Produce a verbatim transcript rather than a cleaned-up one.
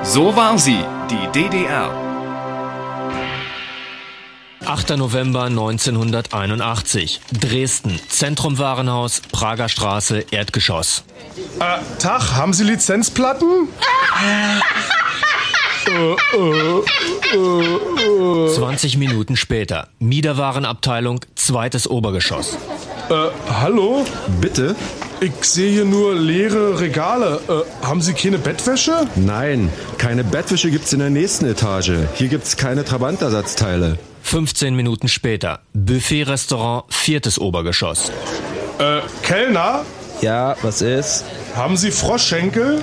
So war sie, die D D R. achter November neunzehnhunderteinundachtzig. Dresden. Zentrum-Warenhaus, Prager Straße, Erdgeschoss. Äh, Tag, haben Sie Lizenzplatten? zwanzig Minuten später. Miederwarenabteilung, zweites Obergeschoss. Äh, hallo? Bitte? Ich sehe hier nur leere Regale. Äh, haben Sie keine Bettwäsche? Nein, keine Bettwäsche gibt's in der nächsten Etage. Hier gibt's keine Trabantersatzteile. fünfzehn Minuten später. Buffet-Restaurant, viertes Obergeschoss. Äh, Kellner? Ja, was ist? Haben Sie Froschschenkel?